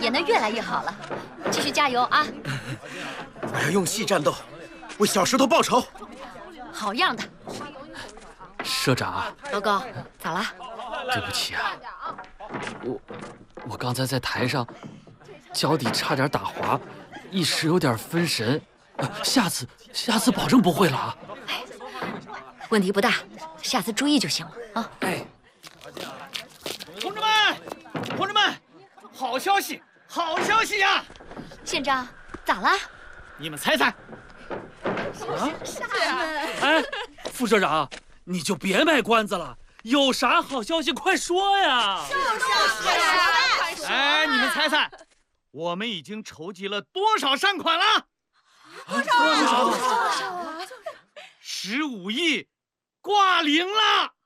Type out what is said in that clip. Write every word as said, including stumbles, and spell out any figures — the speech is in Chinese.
演得越来越好了，继续加油啊！ 我要用戏战斗，为小石头报仇。 好样的， 社长。 狗狗，咋了？ 对不起啊，我我刚才在台上，脚底差点打滑，一时有点分神。下次下次保证不会了啊。 哎，问题不大，下次注意就行了啊。 哎， 同志们，同志们，好消息，好消息呀！ 县长，咋了？ 你们猜猜。 啊？哎，副社长，你就别卖关子了，有啥好消息快说呀！ 就是快说！ 哎，你们猜猜，我们已经筹集了多少善款了？ 多少？多少？ 十五亿，挂零了！